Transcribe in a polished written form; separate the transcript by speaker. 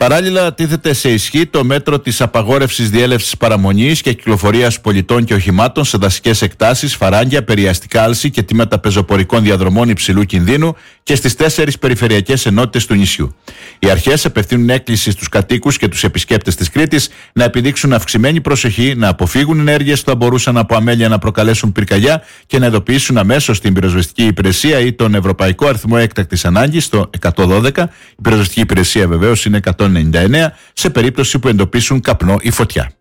Speaker 1: Παράλληλα, τίθεται σε ισχύ το μέτρο της απαγόρευσης διέλευσης παραμονής και κυκλοφορίας πολιτών και οχημάτων σε δασικές εκτάσεις, φαράγγια, περιαστικά άλση και τμήματα πεζοπορικών διαδρομών υψηλού κινδύνου και στις 4 περιφερειακές ενότητες του νησιού. Οι αρχές απευθύνουν έκκληση στους κατοίκους και τους επισκέπτες της Κρήτης να επιδείξουν αυξημένη προσοχή, να αποφύγουν ενέργειες που θα μπορούσαν από αμέλεια να προκαλέσουν πυρκαγιά και να ειδοποιήσουν αμέσως την πυροσβεστική υπηρεσία ή τον Ευρωπαϊκό Αριθμό Έκτακτης Ανάγκης, το 112. Η πυροσβεστική υπηρεσία βεβαίως είναι 199 σε περίπτωση που εντοπίσουν καπνό ή φωτιά.